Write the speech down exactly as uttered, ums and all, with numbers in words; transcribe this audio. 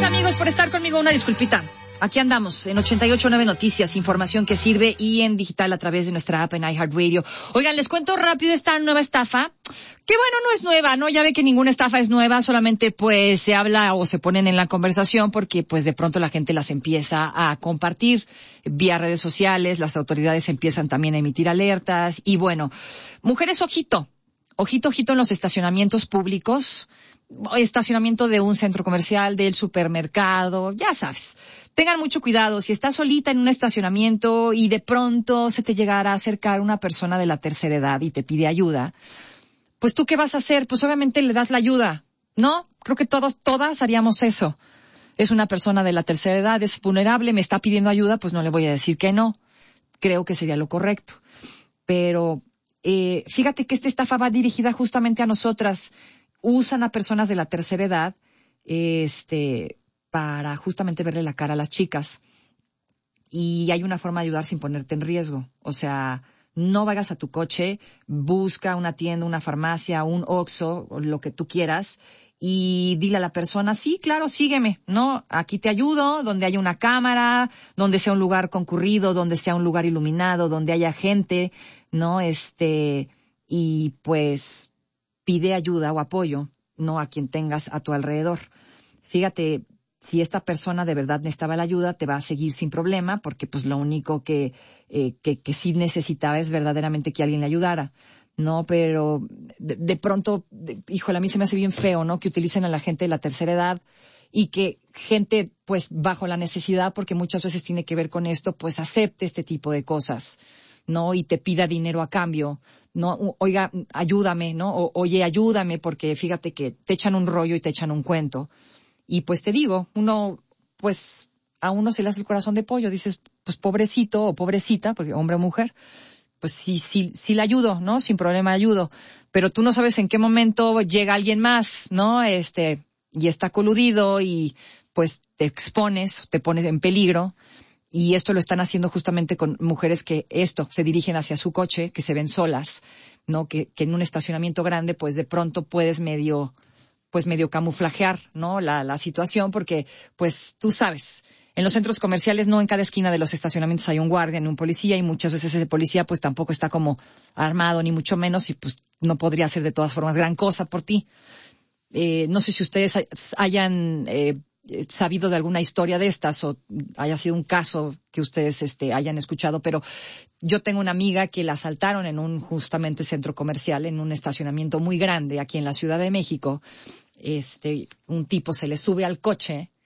amigos, por estar conmigo. Una disculpita. Aquí andamos en ochenta y ocho punto nueve Noticias, información que sirve, y en digital a través de nuestra app en iHeartRadio. Oigan, les cuento rápido esta nueva estafa, que bueno, no es nueva, ¿no? Ya ve que ninguna estafa es nueva, solamente pues se habla o se ponen en la conversación porque pues de pronto la gente las empieza a compartir vía redes sociales, las autoridades empiezan también a emitir alertas, y bueno, mujeres, ojito, ojito, ojito en los estacionamientos públicos, estacionamiento de un centro comercial, del supermercado, ya sabes. Tengan mucho cuidado, si estás solita en un estacionamiento y de pronto se te llegara a acercar una persona de la tercera edad y te pide ayuda, pues ¿tú qué vas a hacer? Pues obviamente le das la ayuda, ¿no? Creo que todos, todas haríamos eso. Es una persona de la tercera edad, es vulnerable, me está pidiendo ayuda, pues no le voy a decir que no. Creo que sería lo correcto. Pero eh, fíjate que esta estafa va dirigida justamente a nosotras. Usan a personas de la tercera edad, este, para justamente verle la cara a las chicas. Y hay una forma de ayudar sin ponerte en riesgo. O sea, no vayas a tu coche, busca una tienda, una farmacia, un Oxxo, lo que tú quieras, y dile a la persona, sí, claro, sígueme, ¿no? Aquí te ayudo, donde haya una cámara, donde sea un lugar concurrido, donde sea un lugar iluminado, donde haya gente, ¿no? Este, y pues pide ayuda o apoyo, no a quien tengas a tu alrededor. Fíjate, si esta persona de verdad necesitaba la ayuda, te va a seguir sin problema, porque pues lo único que, eh, que, que sí necesitaba es verdaderamente que alguien le ayudara, ¿no? Pero de, de pronto, de, híjole, a mí se me hace bien feo, ¿no? Que utilicen a la gente de la tercera edad y que gente, pues, bajo la necesidad, porque muchas veces tiene que ver con esto, pues acepte este tipo de cosas, ¿no? Y te pida dinero a cambio, ¿no? Oiga, ayúdame, ¿no? O, oye, ayúdame, porque fíjate que te echan un rollo y te echan un cuento. Y pues te digo, uno, pues, a uno se le hace el corazón de pollo, dices, pues pobrecito o pobrecita, porque hombre o mujer, pues sí, sí, sí la ayudo, ¿no? Sin problema ayudo. Pero tú no sabes en qué momento llega alguien más, ¿no? Este, y está coludido y pues te expones, te pones en peligro. Y esto lo están haciendo justamente con mujeres que esto, se dirigen hacia su coche, que se ven solas, ¿no? Que, que en un estacionamiento grande, pues de pronto puedes medio, pues medio camuflajear, ¿no? La, la situación, porque, pues tú sabes, en los centros comerciales no en cada esquina de los estacionamientos hay un guardia ni un policía, y muchas veces ese policía pues tampoco está como armado ni mucho menos, y pues no podría hacer de todas formas gran cosa por ti. Eh, no sé si ustedes hayan eh, sabido de alguna historia de estas o haya sido un caso que ustedes este, hayan escuchado, pero yo tengo una amiga que la asaltaron en un justamente centro comercial, en un estacionamiento muy grande aquí en la Ciudad de México. Este, un tipo se le sube al coche